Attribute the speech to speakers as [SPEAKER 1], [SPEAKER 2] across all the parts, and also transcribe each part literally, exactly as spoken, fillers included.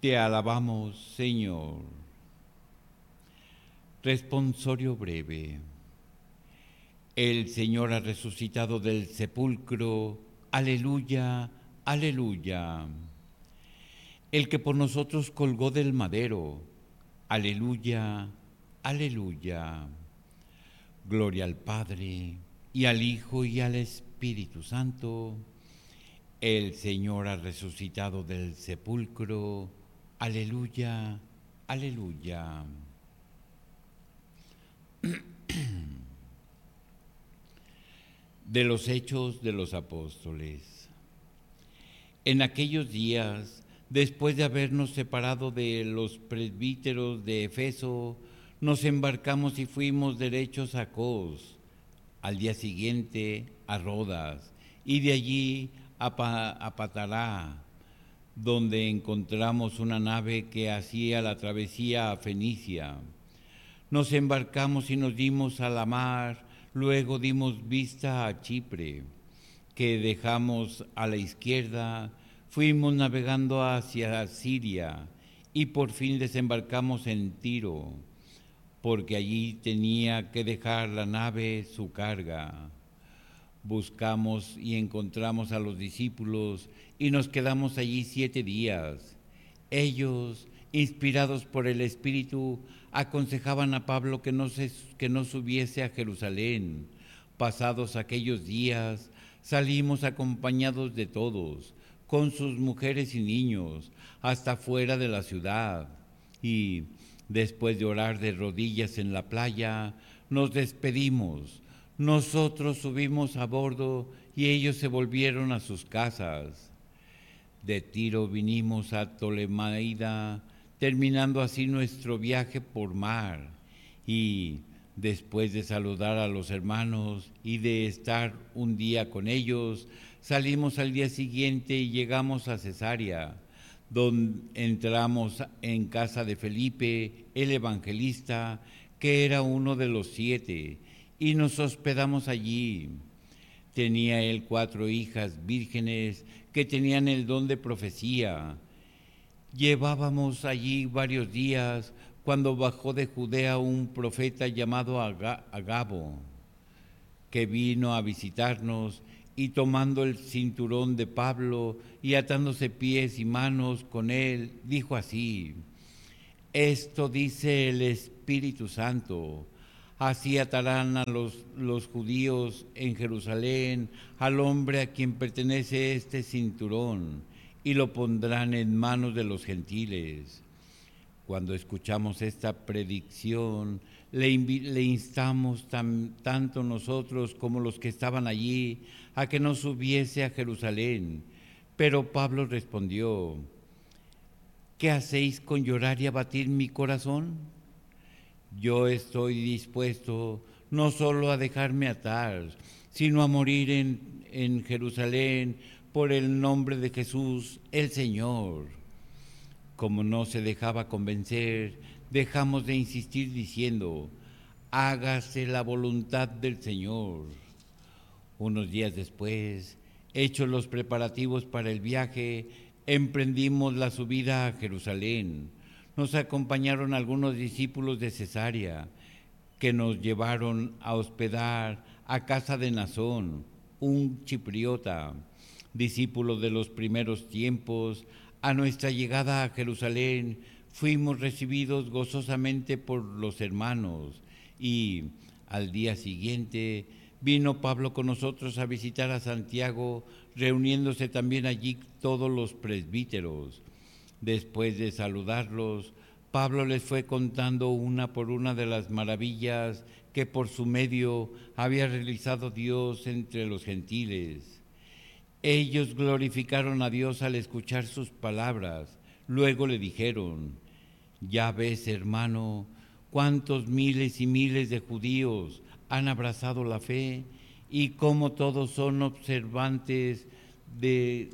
[SPEAKER 1] Te alabamos, Señor. Responsorio breve. El Señor ha resucitado del sepulcro. Aleluya, aleluya. El que por nosotros colgó del madero. Aleluya, aleluya. Gloria al Padre, y al Hijo, y al Espíritu Santo. El Señor ha resucitado del sepulcro. Aleluya, aleluya. De los Hechos de los Apóstoles. En aquellos días, después de habernos separado de los presbíteros de Efeso, nos embarcamos y fuimos derechos a Cos, al día siguiente a Rodas, y de allí a, pa a Patará, donde encontramos una nave que hacía la travesía a Fenicia. Nos embarcamos y nos dimos a la mar, luego dimos vista a Chipre, que dejamos a la izquierda, fuimos navegando hacia Siria y por fin desembarcamos en Tiro, porque allí tenía que dejar la nave su carga. Buscamos y encontramos a los discípulos y nos quedamos allí siete días. Ellos, inspirados por el Espíritu, aconsejaban a Pablo que no, se, que no subiese a Jerusalén. Pasados aquellos días, salimos acompañados de todos, con sus mujeres y niños, hasta fuera de la ciudad. Y, después de orar de rodillas en la playa, nos despedimos. Nosotros subimos a bordo y ellos se volvieron a sus casas. De Tiro vinimos a Ptolemaida, terminando así nuestro viaje por mar. Y después de saludar a los hermanos y de estar un día con ellos, salimos al día siguiente y llegamos a Cesarea, donde entramos en casa de Felipe, el evangelista, que era uno de los siete, y nos hospedamos allí. Tenía él cuatro hijas vírgenes que tenían el don de profecía. Llevábamos allí varios días cuando bajó de Judea un profeta llamado Agabo, que vino a visitarnos y tomando el cinturón de Pablo y atándose pies y manos con él, dijo así: esto dice el Espíritu Santo. Así atarán a los, los judíos en Jerusalén al hombre a quien pertenece este cinturón y lo pondrán en manos de los gentiles. Cuando escuchamos esta predicción, le, le instamos tan, tanto nosotros como los que estaban allí a que no subiese a Jerusalén. Pero Pablo respondió: ¿qué hacéis con llorar y abatir mi corazón? Yo estoy dispuesto no solo a dejarme atar, sino a morir en, en Jerusalén por el nombre de Jesús, el Señor. Como no se dejaba convencer, dejamos de insistir diciendo: hágase la voluntad del Señor. Unos días después, hechos los preparativos para el viaje, emprendimos la subida a Jerusalén. Nos acompañaron algunos discípulos de Cesarea, que nos llevaron a hospedar a casa de Nasón, un chipriota, discípulo de los primeros tiempos. A nuestra llegada a Jerusalén fuimos recibidos gozosamente por los hermanos y al día siguiente vino Pablo con nosotros a visitar a Santiago, reuniéndose también allí todos los presbíteros. Después de saludarlos, Pablo les fue contando una por una de las maravillas que por su medio había realizado Dios entre los gentiles. Ellos glorificaron a Dios al escuchar sus palabras. Luego le dijeron: ya ves, hermano, cuántos miles y miles de judíos han abrazado la fe y cómo todos son observantes de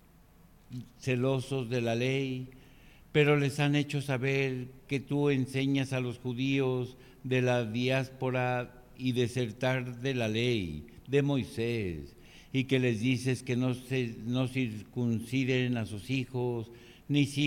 [SPEAKER 1] celosos de la ley, pero les han hecho saber que tú enseñas a los judíos de la diáspora y desertar de la ley de Moisés, y que les dices que no, se, no circunciden a sus hijos, ni